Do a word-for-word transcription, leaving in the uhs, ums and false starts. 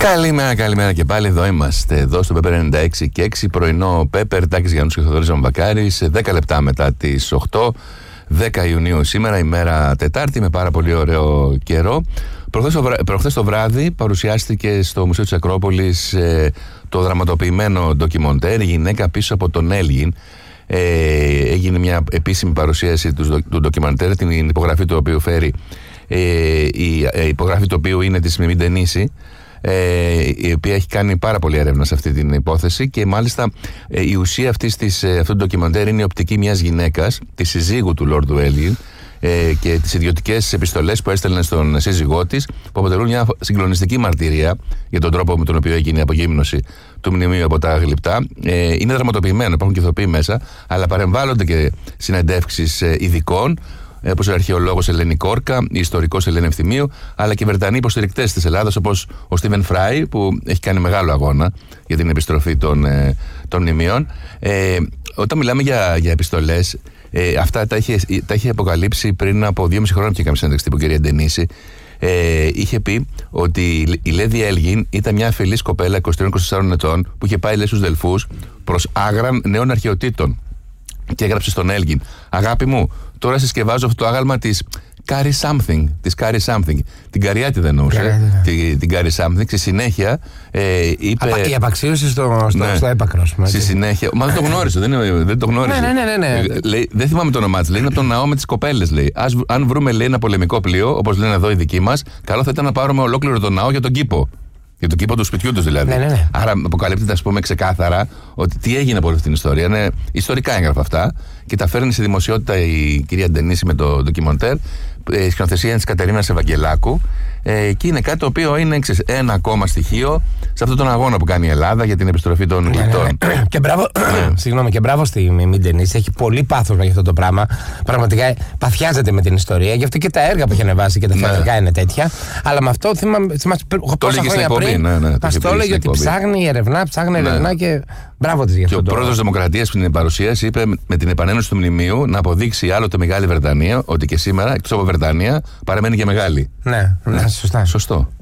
Καλημέρα, καλημέρα και πάλι. Εδώ είμαστε, εδώ στο Πέπερ ενενήντα έξι και έξι, πρωινό Πέπερ, Τάκης Γιάννους και Θοδωρής Ζαμβακάρης, δέκα λεπτά μετά τις οκτώ, δέκα Ιουνίου σήμερα, ημέρα Τετάρτη, με πάρα πολύ ωραίο καιρό. Προχθές το, βρά... Προχθές το βράδυ παρουσιάστηκε στο Μουσείο της Ακρόπολης ε, το δραματοποιημένο ντοκιμοντέρ «Η γυναίκα πίσω από τον Έλγιν». Ε, έγινε μια επίσημη παρουσίαση του, του ντοκιμαντέρ, την υπογραφή του οποίου φέρει ε, η ε, υπογραφή του οποίου είναι της Μιμή Ντενίση, ε, η οποία έχει κάνει πάρα πολλή έρευνα σε αυτή την υπόθεση, και μάλιστα ε, η ουσία αυτής της, ε, αυτού του ντοκιμαντέρ είναι η οπτική μιας γυναίκας, της συζύγου του Λόρδου Έλγιν, ε, και τις ιδιωτικές επιστολές που έστελνε στον σύζυγό της, που αποτελούν μια συγκλονιστική μαρτυρία για τον τρόπο με τον οποίο έγινε η απογύμνωση του μνημείου από τα γλυπτά. Ε, είναι δραματοποιημένο, υπάρχουν και ηθοποιοί μέσα, αλλά παρεμβάλλονται και συνεντεύξεις ε, ειδικών, όπως ο αρχαιολόγος Ελένη Κόρκα, η ιστορικός Ελένη Ευθυμίου, αλλά και Βρετανοί υποστηρικτές της Ελλάδας, όπως ο Στίβεν Φράι, που έχει κάνει μεγάλο αγώνα για την επιστροφή των, ε, των μνημείων. Ε, όταν μιλάμε για, για επιστολές, ε, αυτά τα είχε, τα είχε αποκαλύψει πριν από δυόμιση χρόνια και έκαμε συνέντευξη τύπου κυρία Ντενίση. Ε, είχε πει ότι η Λέδη Έλγιν ήταν μια αφελής κοπέλα είκοσι τριών είκοσι τεσσάρων ετών που είχε πάει, λέει, στους Δελφούς προς άγραν νέων αρχαιοτήτων. Και έγραψε στον Έλγιν: «Αγάπη μου, τώρα συσκευάζω αυτό το άγαλμα της Carry Something». Της Carry Something. Την Καριάτη δεν εννοούσε. Την, την Carry Something. Στη συνέχεια ε, είπε. Απα, η απαξίωση στο, στο, ναι, στο έπακρο, ας πούμε. Στη συνέχεια. Μα δεν το γνώρισε. δεν, δεν το γνώρισε. Ναι, ναι, ναι, ναι. Λέει, δεν θυμάμαι το όνομά της. Λέει: «Είναι από τον ναό με τις κοπέλες». Λέει: Ας, αν βρούμε, λέει, ένα πολεμικό πλοίο, όπως λένε εδώ οι δικοί μας, καλό θα ήταν να πάρουμε ολόκληρο τον ναό για τον κήπο. Για τον κήπο του σπιτιού του δηλαδή. Ναι, ναι, ναι. Άρα αποκαλύπτεται, ας πούμε, ξεκάθαρα ότι τι έγινε από αυτή την ιστορία. Είναι ιστορικά έγγραφα αυτά και τα φέρνει στη δημοσιότητα η κυρία Ντενίση με το ντοκιμοντέρ. Η σκηνοθεσία της Κατερίνας Ευαγγελάκου. Ε, και είναι κάτι το οποίο είναι, ξέρεις, ένα ακόμα στοιχείο σε αυτόν τον αγώνα που κάνει η Ελλάδα για την επιστροφή των γλυπτών. Ναι, ναι, ναι. Και μπράβο, συγγνώμη, και μπράβο στη Μιμή Ντενίση. Έχει πολύ πάθος για αυτό το πράγμα. Πραγματικά παθιάζεται με την ιστορία. Γι' αυτό και τα έργα που έχει ανεβάσει και τα θεατρικά ναι. είναι τέτοια. Αλλά με αυτό θυμάμαι. Πόσα χρόνια πριν ναι, ναι, μας το έλεγε ότι ψάχνει ερευνά, ψάχνει ναι. ερευνά και μπράβο της γι' αυτό. Και ο πρόεδρος Δημοκρατίας στην παρουσίαση είπε με την επανένωση του μνημείου να αποδείξει άλλοτε Μεγάλη Βρετανία ότι και σήμερα, εκτός από Βρετανία, παραμένει και μεγάλη. Ναι, ναι, σωστά. Σωστό.